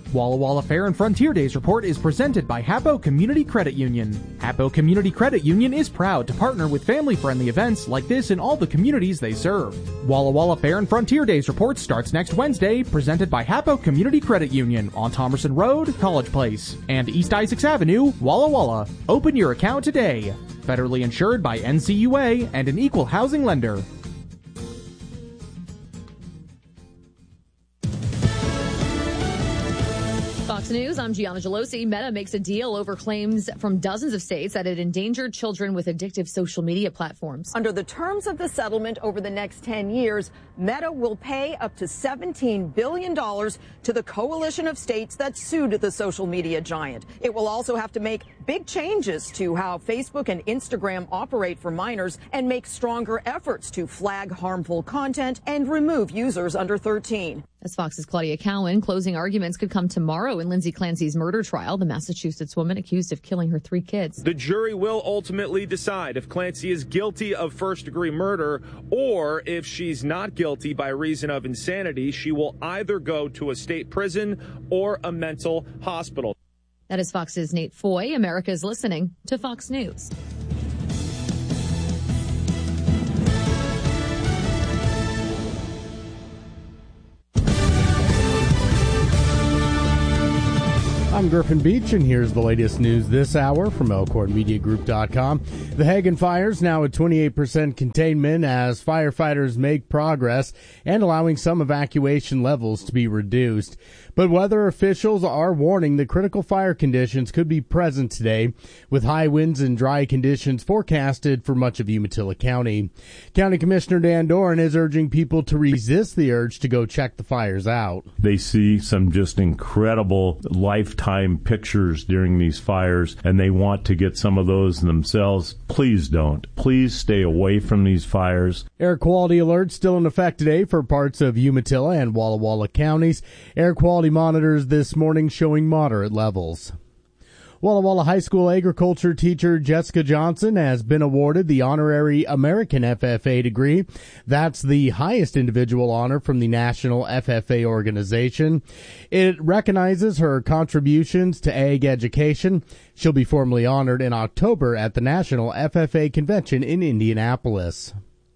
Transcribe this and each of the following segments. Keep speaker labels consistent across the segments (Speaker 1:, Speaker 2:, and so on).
Speaker 1: Walla Walla Fair and Frontier Days report is presented by Hapo Community Credit Union. Hapo Community Credit Union is proud to partner with family-friendly events like this in all the communities they serve. Walla Walla Fair and Frontier Days report starts next Wednesday, presented by Hapo Community Credit Union on Thomerson Road, College Place, and East Isaacs Avenue, Walla Walla. Open your account today. Federally insured by NCUA and an equal housing lender.
Speaker 2: Fox News, I'm Gianna Gelosi. Meta makes a deal over claims from dozens of states that it endangered children with addictive social media platforms.
Speaker 3: Under the terms of the settlement over the next 10 years, Meta will pay up to $17 billion to the coalition of states that sued the social media giant. It will also have to make big changes to how Facebook and Instagram operate for minors and make stronger efforts to flag harmful content and remove users under 13.
Speaker 2: As Fox's Claudia Cowan, closing arguments could come tomorrow in Lindsay Clancy's murder trial, the Massachusetts woman accused of killing her 3 kids.
Speaker 4: The jury will ultimately decide if Clancy is guilty of first-degree murder or if she's not guilty by reason of insanity. She will either go to a state prison or a mental hospital.
Speaker 2: That is Fox's Nate Foy. America is listening to Fox News.
Speaker 5: I'm Griffin Beach, and here's the latest news this hour from ElkhornMediaGroup.com. The Hagen fires now at 28% containment as firefighters make progress and allowing some evacuation levels to be reduced. But weather officials are warning that critical fire conditions could be present today, with high winds and dry conditions forecasted for much of Umatilla County. County Commissioner Dan Doran is urging people to resist the urge to go check the fires out.
Speaker 6: They see some just incredible lifetime pictures during these fires, and they want to get some of those themselves. Please don't. Please stay away from these fires.
Speaker 5: Air quality alerts still in effect today for parts of Umatilla and Walla Walla counties. Air quality monitors this morning showing moderate levels. Walla Walla High School agriculture teacher Jessica Johnson has been awarded the honorary American FFA degree. That's the highest individual honor from the National FFA organization. It recognizes her contributions to ag education. She'll be formally honored in October at the National FFA Convention in Indianapolis.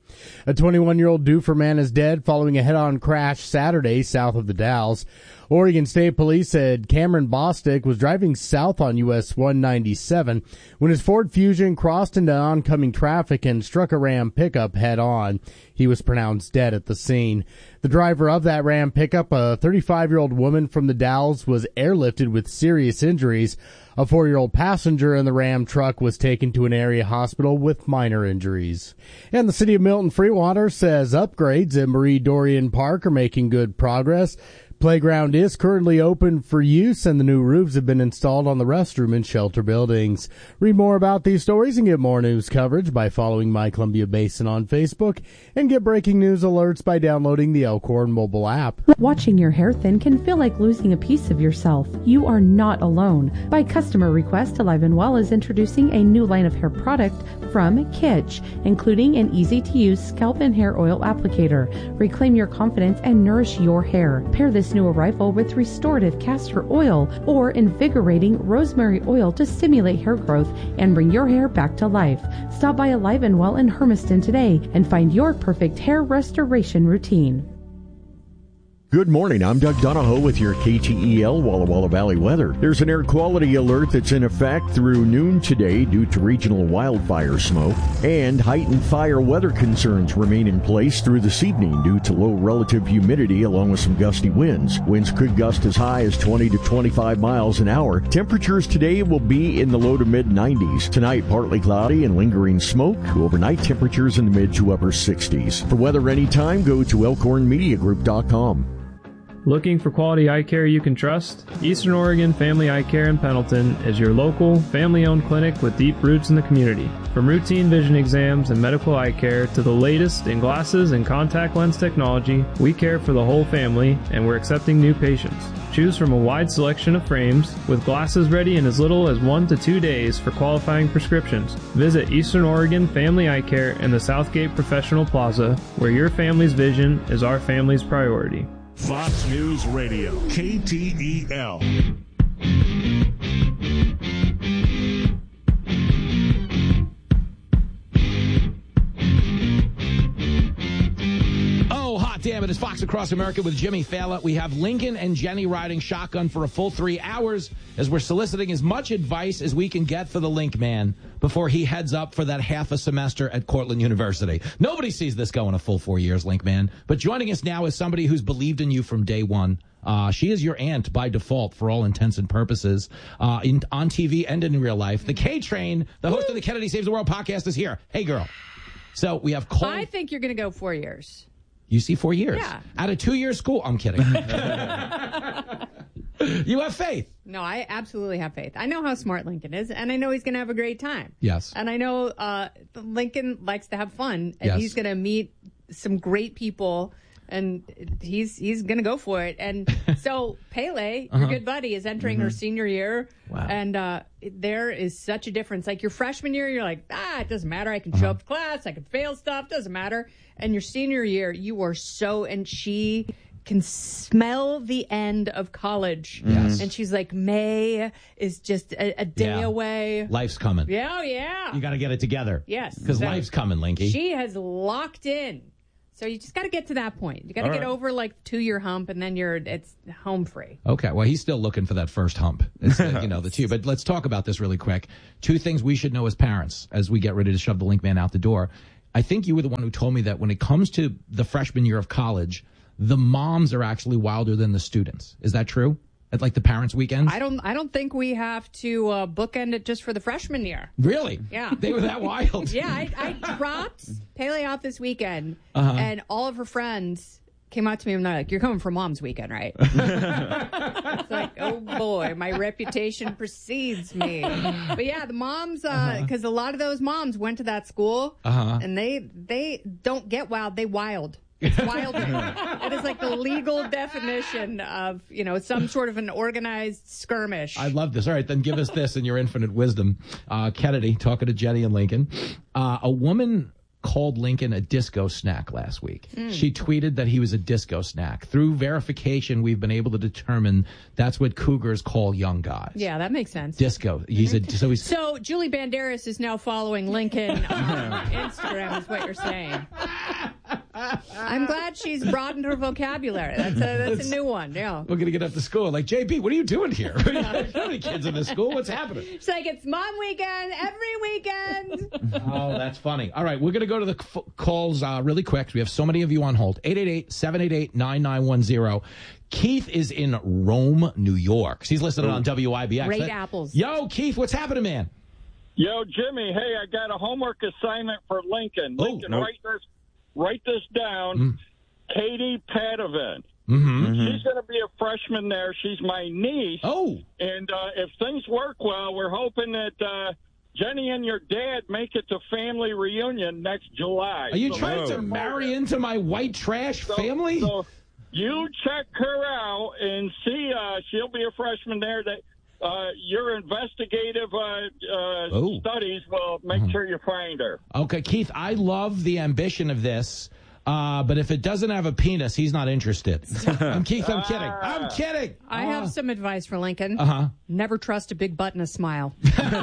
Speaker 5: A 21-year-old Duffer man is dead following a head-on crash Saturday south of the Dalles. Oregon State Police said Cameron Bostic was driving south on US 197 when his Ford Fusion crossed into oncoming traffic and struck a Ram pickup head-on. He was pronounced dead at the scene. The driver of that Ram pickup, a 35-year-old woman from the Dalles, was airlifted with serious injuries. A 4-year-old passenger in the Ram truck was taken to an area hospital with minor injuries. And the city of Milton Freewater says upgrades at Marie Dorian Park are making good progress. Playground is currently open for use, and the new roofs have been installed on the restroom and shelter buildings. Read more about these stories and get more news coverage by following My Columbia Basin on Facebook, and get breaking news alerts by downloading the Elkhorn mobile app.
Speaker 7: Watching your hair thin can feel like losing a piece of yourself. You are not alone. By customer request, Alive and Well is introducing a new line of hair product from Kitsch, including an easy-to-use scalp and hair oil applicator. Reclaim your confidence and nourish your hair. Pair this new arrival with restorative castor oil or invigorating rosemary oil to stimulate hair growth and bring your hair back to life. Stop by Alive and Well in Hermiston today and find your perfect hair restoration routine.
Speaker 8: Good morning, I'm Doug Donahoe with your KTEL Walla Walla Valley weather. There's an air quality alert that's in effect through noon today due to regional wildfire smoke, and heightened fire weather concerns remain in place through this evening due to low relative humidity along with some gusty winds. Winds could gust as high as 20 to 25 miles an hour. Temperatures today will be in the low to mid 90s. Tonight, partly cloudy and lingering smoke. Overnight temperatures in the mid to upper 60s. For weather anytime, go to ElkhornMediaGroup.com.
Speaker 9: Looking for quality eye care you can trust? Eastern Oregon Family Eye Care in Pendleton is your local, family-owned clinic with deep roots in the community. From routine vision exams and medical eye care to the latest in glasses and contact lens technology, we care for the whole family, and we're accepting new patients. Choose from a wide selection of frames, with glasses ready in as little as 1 to 2 days for qualifying prescriptions. Visit Eastern Oregon Family Eye Care in the Southgate Professional Plaza, where your family's vision is our family's priority.
Speaker 10: Fox News Radio, KTEL.
Speaker 11: Damn it, it's Fox Across America with Jimmy Fallon. We have Lincoln and Jenny riding shotgun for a full 3 hours as we're soliciting as much advice as we can get for the Link Man before he heads up for that half a semester at Cortland University. Nobody sees this going a full 4 years, Link Man. But joining us now is somebody who's believed in you from day one. She is your aunt by default for all intents and purposes, on TV and in real life. The K-Train, the host of the Kennedy Saves the World podcast, is here. Hey, girl. So we have Cole.
Speaker 12: I think you're going to go 4 years.
Speaker 11: You see 4 years?
Speaker 12: Yeah.
Speaker 11: Out of 2-year school? I'm kidding. You have faith.
Speaker 12: No, I absolutely have faith. I know how smart Lincoln is, and I know he's going to have a great time.
Speaker 11: Yes.
Speaker 12: And I know Lincoln likes to have fun, and
Speaker 11: yes.
Speaker 12: He's going to meet some great people, and he's going to go for it. And so Pele, your good buddy, is entering her senior year.
Speaker 11: Wow.
Speaker 12: And there is such a difference. Like your freshman year, you're like, it doesn't matter. I can show up to class. I can fail stuff. Doesn't matter. And your senior year, you are so, and she can smell the end of college.
Speaker 11: Yes.
Speaker 12: And she's like, May is just a day away.
Speaker 11: Life's coming.
Speaker 12: Yeah, yeah.
Speaker 11: You got to get it together.
Speaker 12: Yes.
Speaker 11: Because life's coming, Linky.
Speaker 12: She has locked in. So you just got to get to that point. You got to get over like 2-year hump, and then it's home free.
Speaker 11: Okay. Well, he's still looking for that first hump. It's, the two. But let's talk about this really quick. 2 things we should know as parents as we get ready to shove the Link Man out the door. I think you were the one who told me that when it comes to the freshman year of college, the moms are actually wilder than the students. Is that true? At like the parents' weekends?
Speaker 12: I don't think we have to bookend it just for the freshman year.
Speaker 11: Really?
Speaker 12: Yeah.
Speaker 11: They were that wild.
Speaker 12: Yeah, I dropped Pele off this weekend, and all of her friends came out to me and they're like, "You're coming for Mom's weekend, right?" It's like, oh boy, my reputation precedes me. But yeah, the moms, because a lot of those moms went to that school, and they don't get wild, they wild. It's wilder. It is like the legal definition of, some sort of an organized skirmish.
Speaker 11: I love this. All right, then give us this in your infinite wisdom. Kennedy, talking to Jenny and Lincoln. A woman called Lincoln a disco snack last week. She tweeted that he was a disco snack. Through verification, we've been able to determine that's what cougars call young guys.
Speaker 12: Yeah, that makes sense.
Speaker 11: Disco.
Speaker 12: So Julie Banderas is now following Lincoln on Instagram, is what you're saying. I'm glad she's broadened her vocabulary. That's a new one. Yeah.
Speaker 11: We're going to get up to school. Like, JB, what are you doing here? How many kids in this school? What's happening?
Speaker 12: She's like, it's Mom weekend, every weekend.
Speaker 11: Oh, that's funny. All right, we're going to go to the calls really quick. We have so many of you on hold. 888-788-9910. Keith is in Rome, New York. He's listening on WIBX.
Speaker 12: Great apples.
Speaker 11: Yo, Keith, what's happening, man?
Speaker 13: Yo, Jimmy, hey, I got a homework assignment for Lincoln. Lincoln, write this down. Katie Padavin. She's going to be a freshman there. She's my niece.
Speaker 11: Oh.
Speaker 13: And if things work well, we're hoping that Jenny and your dad make it to family reunion next July.
Speaker 11: Are you trying to marry into my white trash family?
Speaker 13: So you check her out and see. She'll be a freshman there. That your investigative studies will make sure you find her.
Speaker 11: Okay, Keith, I love the ambition of this. But if it doesn't have a penis, he's not interested. Keith, I'm kidding. I'm kidding.
Speaker 12: I have some advice for Lincoln. Never trust a big butt and a smile.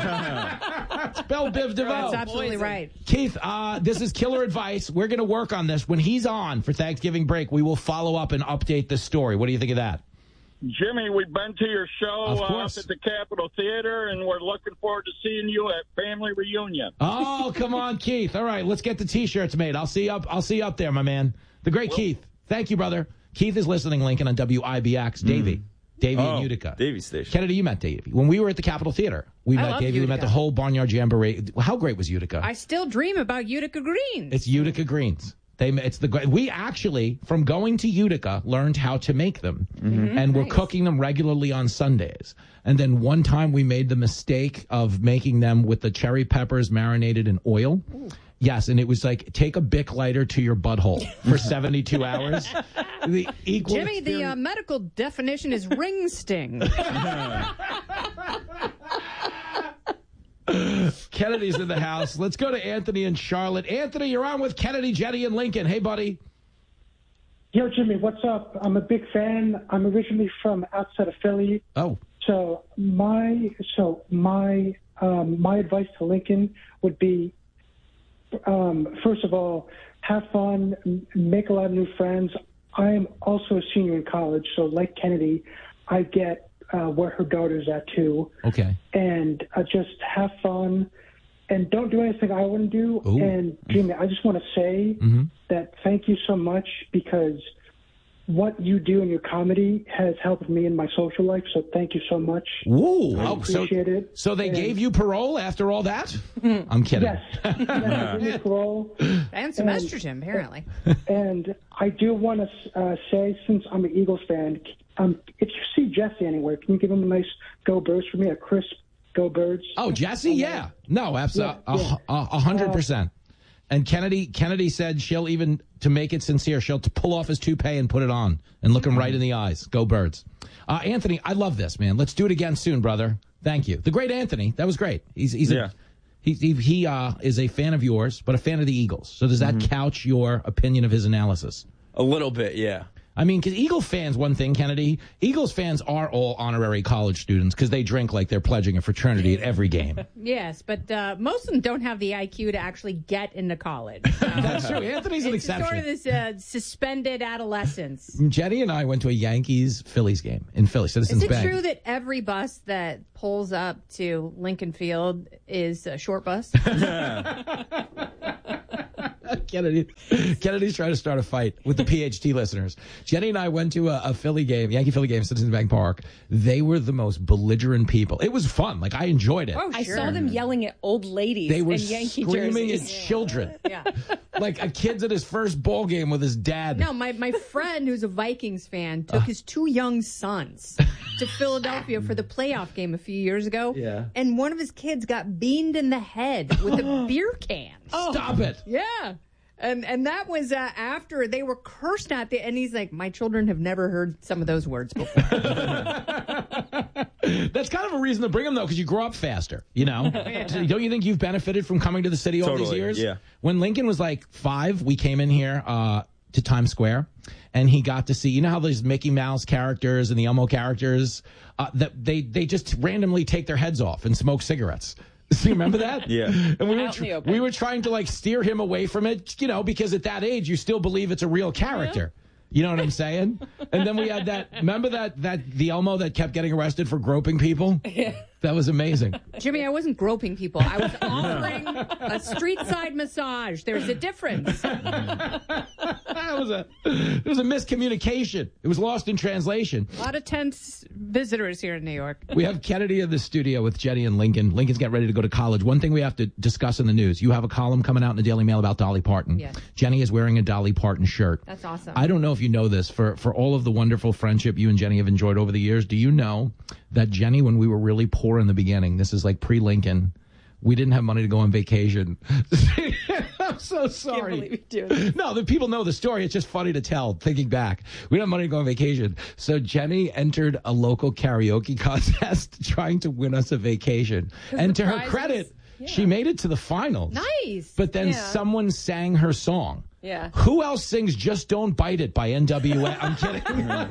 Speaker 11: Spell Biv DeVoe.
Speaker 12: That's absolutely right.
Speaker 11: Keith, this is killer advice. We're going to work on this. When he's on for Thanksgiving break, we will follow up and update the story. What do you think of that?
Speaker 13: Jimmy, we've been to your show up at the Capitol Theater, and we're looking forward to seeing you at family reunion.
Speaker 11: Oh, come on, Keith. All right, let's get the T-shirts made. I'll see you up there, my man. The great Keith. Thank you, brother. Keith is listening, Lincoln, on WIBX. Davey in Utica.
Speaker 14: Davey Station.
Speaker 11: Kennedy, you met Davey. When we were at the Capitol Theater, we met Davey. We met the whole Barnyard Jamboree. How great was Utica?
Speaker 12: I still dream about Utica Greens.
Speaker 11: It's Utica Greens. We actually, from going to Utica, learned how to make them. And we're cooking them regularly on Sundays. And then one time we made the mistake of making them with the cherry peppers marinated in oil. Ooh. Yes, and it was like, take a Bic lighter to your butthole for 72 hours.
Speaker 12: Jimmy, the medical definition is ring sting.
Speaker 11: Kennedy's in the house. Let's go to Anthony in Charlotte. Anthony, you're on with Kennedy, Jenny, and Lincoln. Hey, buddy.
Speaker 14: Yo, Jimmy, what's up? I'm a big fan. I'm originally from outside of Philly.
Speaker 11: Oh.
Speaker 14: So my advice to Lincoln would be, first of all, have fun, make a lot of new friends. I am also a senior in college, so like Kennedy, I get where her daughter's at too.
Speaker 11: Okay.
Speaker 14: And just have fun, and don't do anything I wouldn't do.
Speaker 11: Ooh.
Speaker 14: And Jimmy, I just want to say that thank you so much, because what you do in your comedy has helped me in my social life, so thank you so much.
Speaker 11: Ooh,
Speaker 14: I appreciate it.
Speaker 11: So they gave you parole after all that? I'm kidding.
Speaker 14: Yes. Yes, me parole.
Speaker 12: And some estrogen, apparently.
Speaker 14: And I do want to say, since I'm an Eagles fan, if you see Jesse anywhere, can you give him a nice Go Birds for me, a crisp Go Birds?
Speaker 11: Oh, Jesse? Yeah. No, absolutely. 100%. And Kennedy said she'll even, to make it sincere, she'll pull off his toupee and put it on and look him right in the eyes. Go Birds. Anthony, I love this, man. Let's do it again soon, brother. Thank you. The great Anthony. That was great. He is a fan of yours, but a fan of the Eagles. So does that couch your opinion of his analysis?
Speaker 15: A little bit, yeah.
Speaker 11: I mean, because Eagle fans, one thing, Kennedy, Eagles fans are all honorary college students because they drink like they're pledging a fraternity at every game.
Speaker 12: Yes, but most of them don't have the IQ to actually get into college.
Speaker 11: That's true. Anthony's an exception.
Speaker 12: Sort of this suspended adolescence.
Speaker 11: Jenny and I went to a Yankees-Phillies game in Philly, Citizens Bank.
Speaker 12: Is it true that every bus that pulls up to Lincoln Field is a short bus?
Speaker 11: Kennedy's trying to start a fight with the PhD listeners. Jenny and I went to a Philly game, Yankee-Philly game, Citizens Bank Park. They were the most belligerent people. It was fun. Like, I enjoyed it.
Speaker 16: Oh, sure. I saw them yelling at old ladies
Speaker 11: They were
Speaker 16: in Yankee
Speaker 11: screaming
Speaker 16: jerseys.
Speaker 11: at children.
Speaker 12: Yeah.
Speaker 11: Like a kid's at his first ball game with his dad.
Speaker 12: No, my friend who's a Vikings fan took his two young sons to Philadelphia for the playoff game a few years ago.
Speaker 11: Yeah.
Speaker 12: And one of his kids got beamed in the head with a beer can.
Speaker 11: Stop it.
Speaker 12: Yeah. And that was after they were cursed at. And he's like, my children have never heard some of those words before.
Speaker 11: That's kind of a reason to bring them, though, because you grow up faster, you know? Don't you think you've benefited from coming to the city all these years?
Speaker 15: Yeah.
Speaker 11: When Lincoln was like 5, we came in here to Times Square, and he got to see, you know how those Mickey Mouse characters and the Elmo characters, that they just randomly take their heads off and smoke cigarettes. Do you remember that?
Speaker 15: Yeah.
Speaker 11: And we were trying to like steer him away from it, you know, because at that age you still believe it's a real character. You know what I'm saying? And then we had that. Remember that the Elmo that kept getting arrested for groping people? Yeah. That was amazing.
Speaker 12: Jimmy, I wasn't groping people. I was offering a street side massage. There's a difference.
Speaker 11: It was a miscommunication. It was lost in translation.
Speaker 12: A lot of tense visitors here in New York.
Speaker 11: We have Kennedy in the studio with Jenny and Lincoln. Lincoln's getting ready to go to college. One thing we have to discuss in the news. You have a column coming out in the Daily Mail about Dolly Parton.
Speaker 12: Yes.
Speaker 11: Jenny is wearing a Dolly Parton shirt.
Speaker 12: That's awesome.
Speaker 11: I don't know if you know this. For all of the wonderful friendship you and Jenny have enjoyed over the years, do you know that Jenny, when we were really poor in the beginning, this is like pre-Lincoln, we didn't have money to go on vacation. I'm so sorry.
Speaker 16: Can't believe you do this.
Speaker 11: No, the people know the story. It's just funny to tell, thinking back. We didn't have money to go on vacation. So Jenny entered a local karaoke contest trying to win us a vacation. And to her credit, she made it to the finals.
Speaker 12: Nice.
Speaker 11: But then someone sang her song.
Speaker 16: Yeah.
Speaker 11: Who else sings Just Don't Bite It by NWA? I'm kidding.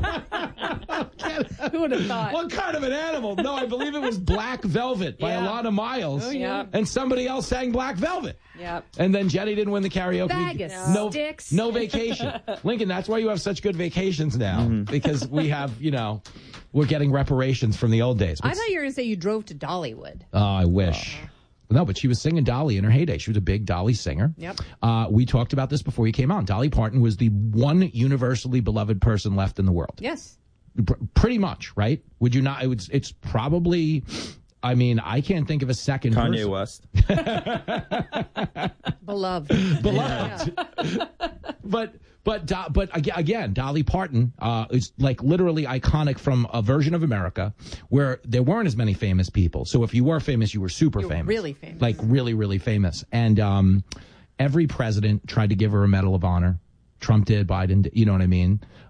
Speaker 16: Who would have thought?
Speaker 11: What kind of an animal? No, I believe it was Black Velvet by Alana Miles.
Speaker 16: Oh, yeah.
Speaker 11: And somebody else sang Black Velvet.
Speaker 16: Yep.
Speaker 11: And then Jenny didn't win the karaoke.
Speaker 12: Bag of sticks.
Speaker 11: No vacation. Lincoln, that's why you have such good vacations now. Because we have, you know, we're getting reparations from the old days.
Speaker 12: I thought you were going to say you drove to Dollywood.
Speaker 11: Oh, I wish. No, but she was singing Dolly in her heyday. She was a big Dolly singer.
Speaker 12: Yep.
Speaker 11: We talked about this before you came on. Dolly Parton was the one universally beloved person left in the world.
Speaker 12: Yes.
Speaker 11: Pretty much, right? Would you not? It's probably, I mean, I can't think of a second
Speaker 15: Kanye
Speaker 11: person.
Speaker 15: West.
Speaker 12: Beloved.
Speaker 11: But again, Dolly Parton is like literally iconic from a version of America where there weren't as many famous people. So if you were famous, you were super famous.
Speaker 12: Really famous.
Speaker 11: Like really, really famous. And every president tried to give her a Medal of Honor. Trump did, Biden did, you know what I mean?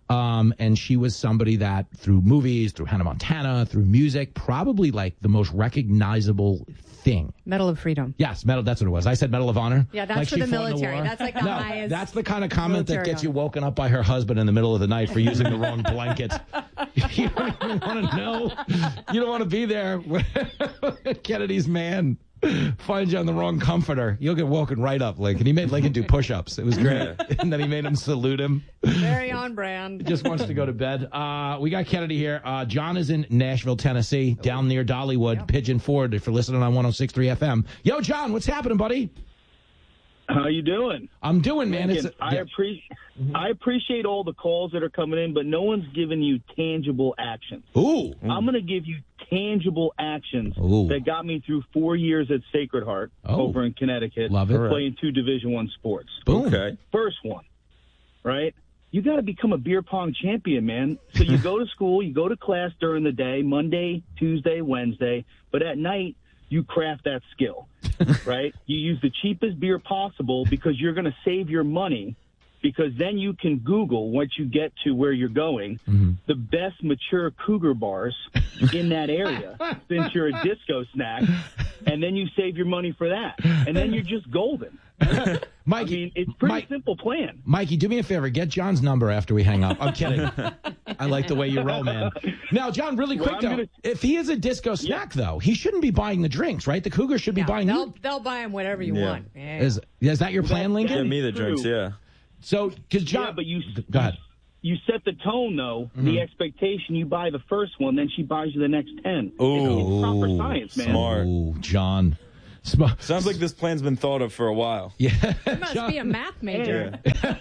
Speaker 11: And she was somebody that through movies, through Hannah Montana, through music, probably like the most recognizable thing.
Speaker 12: Medal of Freedom.
Speaker 11: Yes, medal. That's what it was. I said Medal of Honor.
Speaker 12: Yeah, that's
Speaker 11: like
Speaker 12: for the military. That's like the highest.
Speaker 11: That's the kind of comment that gets you woken up by her husband in the middle of the night for using the wrong blanket. You don't even want to know. You don't want to be there when Kennedy's man finds you on the wrong comforter. You'll get woken right up, Lincoln. He made Lincoln do push-ups. It was great. And then he made him salute him.
Speaker 12: Very on brand.
Speaker 11: He just wants to go to bed. We got Kennedy here. John is in Nashville, Tennessee, down near Dollywood, Pigeon Forge, if you're listening on 106.3 FM. Yo, John, what's happening, buddy?
Speaker 17: How you doing?
Speaker 11: I'm doing, man.
Speaker 17: Lincoln, I appreciate all the calls that are coming in, but no one's giving you tangible actions.
Speaker 11: Ooh.
Speaker 17: I'm going to give you tangible actions that got me through 4 years at Sacred Heart over in Connecticut.
Speaker 11: Love it.
Speaker 17: Playing 2 Division I sports.
Speaker 11: Boom.
Speaker 17: Okay. First one, right? You got to become a beer pong champion, man. So you go to school, you go to class during the day, Monday, Tuesday, Wednesday, but at night, you craft that skill, right? You use the cheapest beer possible because you're going to save your money, because then you can Google, once you get to where you're going, the best mature cougar bars in that area, since you're a disco snack, and then you save your money for that. And then you're just golden.
Speaker 11: Mikey,
Speaker 17: I mean, it's a pretty simple plan.
Speaker 11: Mikey, do me a favor. Get John's number after we hang up. I'm kidding. I like the way you roll, man. Now, John, really quick, though. If he is a disco snack, though, he shouldn't be buying the drinks, right? The Cougars should be buying you.
Speaker 12: They'll buy him whatever you want. Yeah.
Speaker 11: Is that your plan, Lincoln?
Speaker 15: Yeah, me the drinks, yeah.
Speaker 11: So, because John...
Speaker 17: Yeah, but
Speaker 11: go ahead.
Speaker 17: You set the tone, though, the expectation. You buy the first one, then she buys you the next 10. It's proper science, man.
Speaker 15: Smart.
Speaker 11: Oh, John.
Speaker 15: Sounds like this plan's been thought of for a while.
Speaker 11: Yeah.
Speaker 12: You must be a math major.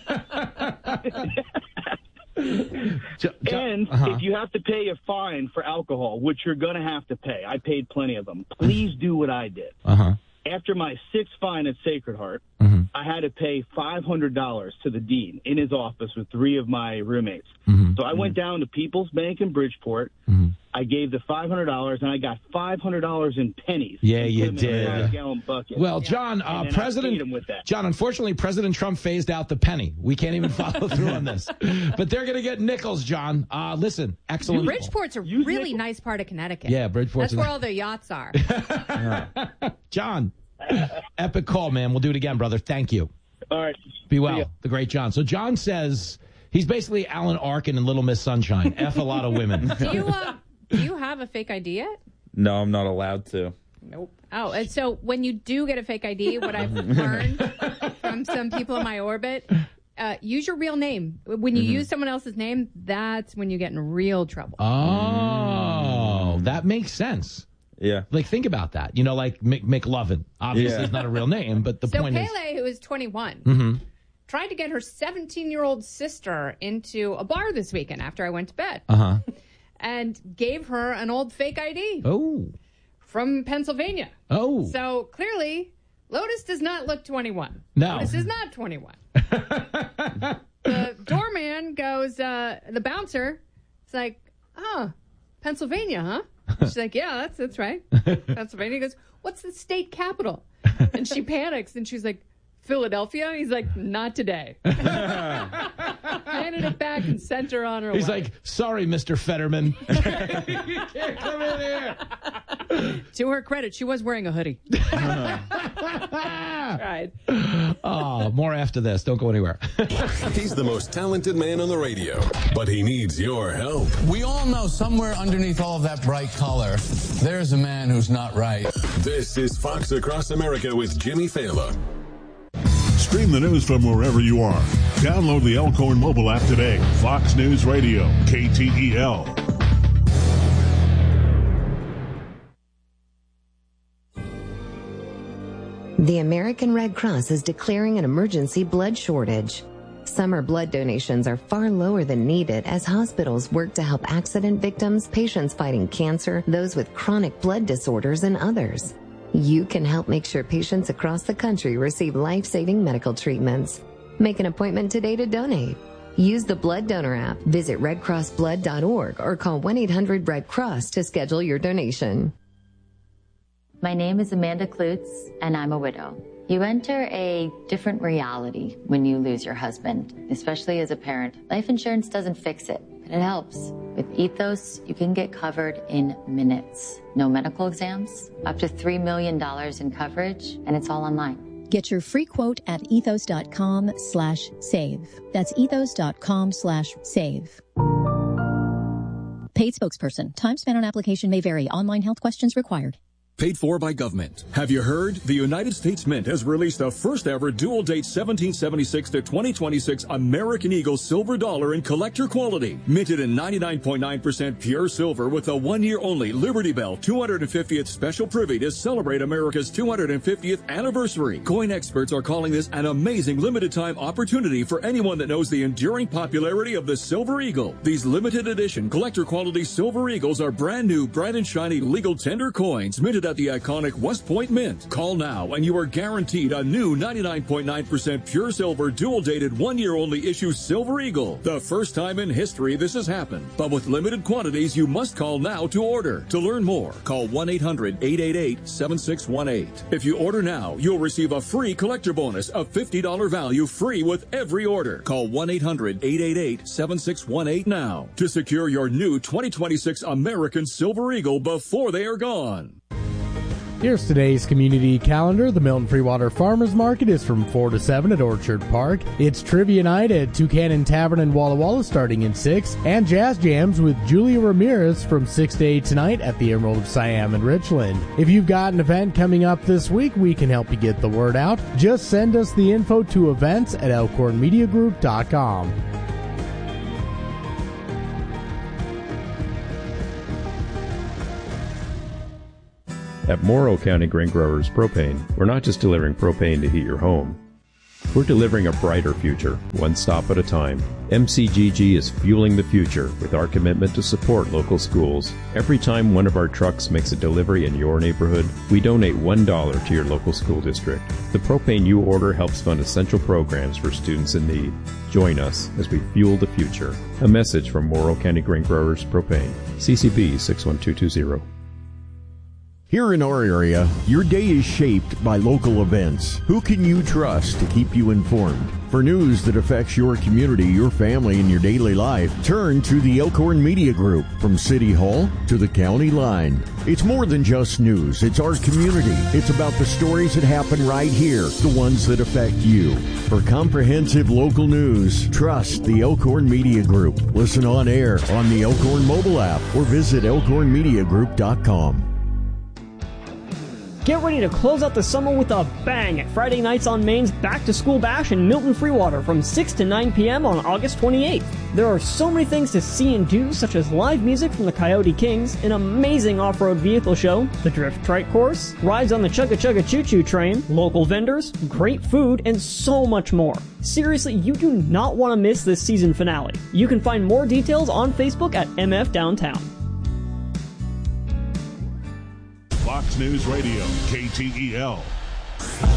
Speaker 17: And if you have to pay a fine for alcohol, which you're going to have to pay, I paid plenty of them, please do what I did. After my 6th fine at Sacred Heart, I had to pay $500 to the dean in his office with 3 of my roommates. So I went down to People's Bank in Bridgeport. I gave the $500, and I got $500 in pennies.
Speaker 11: Yeah, you did.
Speaker 17: In a 5-gallon bucket.
Speaker 11: Well, John, John, unfortunately, President Trump phased out the penny. We can't even follow through on this. But they're going to get nickels, John. Listen, excellent.
Speaker 12: Bridgeport's a really nice part of Connecticut.
Speaker 11: Yeah, Bridgeport's.
Speaker 12: That's where all the yachts are.
Speaker 11: John, epic call, man. We'll do it again, brother. Thank you.
Speaker 17: All right.
Speaker 11: Be well. The great John. So John says he's basically Alan Arkin in Little Miss Sunshine. F a lot of women.
Speaker 12: Do you have a fake ID yet?
Speaker 15: No, I'm not allowed to.
Speaker 12: Nope. Oh, and so when you do get a fake ID, what I've learned from some people in my orbit, use your real name. When you use someone else's name, that's when you get in real trouble.
Speaker 11: Oh, that makes sense.
Speaker 15: Yeah.
Speaker 11: Like, think about that. You know, like McLovin. Obviously, it's not a real name, but the point is...
Speaker 12: So Pele, who is 21, tried to get her 17-year-old sister into a bar this weekend after I went to bed. And gave her an old fake ID.
Speaker 11: Oh.
Speaker 12: From Pennsylvania.
Speaker 11: Oh.
Speaker 12: So, clearly, Lotus does not look 21.
Speaker 11: No.
Speaker 12: Lotus is not 21. The doorman goes, the bouncer, it's like, oh, Pennsylvania, huh? She's like, yeah, that's right. Pennsilvania. He goes, what's the state capital? And she panics, and she's like, Philadelphia? He's like, not today. Handed it back and sent her on her way.
Speaker 11: He's like, sorry, Mr. Fetterman. You can't come in here.
Speaker 12: To her credit, she was wearing a hoodie. Right.
Speaker 11: Oh, more after this. Don't go anywhere.
Speaker 18: He's the most talented man on the radio, but he needs your help.
Speaker 19: We all know somewhere underneath all of that bright color, there's a man who's not right.
Speaker 18: This is Fox Across America with Jimmy Fallon.
Speaker 10: Stream the news from wherever you are. Download the Elkhorn mobile app today. Fox News Radio, KTEL.
Speaker 20: The American Red Cross is declaring an emergency blood shortage. Summer blood donations are far lower than needed as hospitals work to help accident victims, patients fighting cancer, those with chronic blood disorders, and others. You can help make sure patients across the country receive life-saving medical treatments. Make an appointment today to donate. Use the Blood Donor app, visit redcrossblood.org, or call 1-800-RED-CROSS to schedule your donation.
Speaker 21: My name is Amanda Klutz, and I'm a widow. You enter a different reality when you lose your husband, especially as a parent. Life insurance doesn't fix it, but it helps. With Ethos, you can get covered in minutes. No medical exams, up to $3 million in coverage, and it's all online.
Speaker 22: Get your free quote at ethos.com/save. That's ethos.com/save. Paid spokesperson. Time spent on application may vary. Online health questions required.
Speaker 23: Paid for by government. Have you heard? The United States Mint has released the first ever dual date 1776 to 2026 American Eagle silver dollar in collector quality. Minted in 99.9% pure silver with a 1 year only Liberty Bell 250th special privy to celebrate America's 250th anniversary. Coin experts are calling this an amazing limited time opportunity for anyone that knows the enduring popularity of the Silver Eagle. These limited edition collector quality Silver Eagles are brand new, bright and shiny legal tender coins minted at the iconic West Point Mint. Call now and you are guaranteed a new 99.9% pure silver dual dated 1 year only issue Silver Eagle. The first time in history this has happened. But with limited quantities, you must call now to order. To learn more, call 1-800-888-7618. If you order now, you'll receive a free collector bonus of $50 value free with every order. Call 1-800-888-7618 now to secure your new 2026 American Silver Eagle before they are gone.
Speaker 5: Here's today's community calendar. The Milton Freewater Farmers Market is from 4 to 7 at Orchard Park. It's Trivia Night at Toucan Tavern in Walla Walla starting at 6. And Jazz Jams with Julia Ramirez from 6 to 8 tonight at the Emerald of Siam in Richland. If you've got an event coming up this week, we can help you get the word out. Just send us the info to events@elkhornmediagroup.com.
Speaker 24: At Morrow County Grain Growers Propane, we're not just delivering propane to heat your home. We're delivering a brighter future, one stop at a time. MCGG is fueling the future with our commitment to support local schools. Every time one of our trucks makes a delivery in your neighborhood, we donate $1 to your local school district. The propane you order helps fund essential programs for students in need. Join us as we fuel the future. A message from Morrow County Grain Growers Propane. CCB 61220.
Speaker 8: Here in our area, your day is shaped by local events. Who can you trust to keep you informed? For news that affects your community, your family, and your daily life, turn to the Elkhorn Media Group. From City Hall to the county line. It's more than just news. It's our community. It's about the stories that happen right here, the ones that affect you. For comprehensive local news, trust the Elkhorn Media Group. Listen on air on the Elkhorn mobile app or visit elkhornmediagroup.com.
Speaker 25: Get ready to close out the summer with a bang at Friday nights on Maine's Back to School Bash in Milton Freewater from 6 to 9 p.m. on August 28th. There are so many things to see and do, such as live music from the Coyote Kings, an amazing off-road vehicle show, the Drift Trike course, rides on the Chugga Chugga Choo Choo train, local vendors, great food, and so much more. Seriously, you do not want to miss this season finale. You can find more details on Facebook at MF Downtown.
Speaker 10: Fox News Radio, KTEL.